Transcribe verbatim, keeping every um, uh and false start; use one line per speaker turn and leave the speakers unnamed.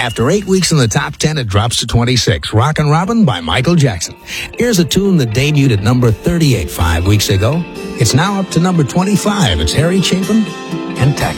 After eight weeks in the top ten, it drops to twenty-six. Rockin' Robin by Michael Jackson. Here's a tune that debuted at number thirty-eight five weeks ago. It's now up to number twenty-five. It's Harry Chapin and Tax.